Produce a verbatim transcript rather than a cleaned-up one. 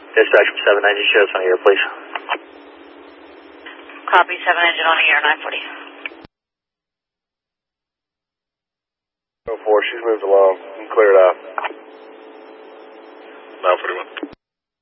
Dispatch from seven ninety, show us on the air, please. Copy, seven engine on the air, nine forty. oh four, she's moved along. You can clear it out. nine forty-one.